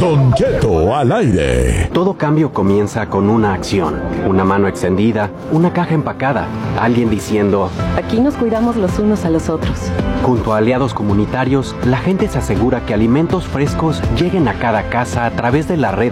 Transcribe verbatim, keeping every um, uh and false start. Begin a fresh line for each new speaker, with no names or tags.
Don Cheto al aire.
Todo cambio comienza con una acción, una mano extendida, una caja empacada, alguien diciendo:
aquí nos cuidamos los unos a los otros.
Junto a aliados comunitarios, la gente se asegura que alimentos frescos lleguen a cada casa a través de la red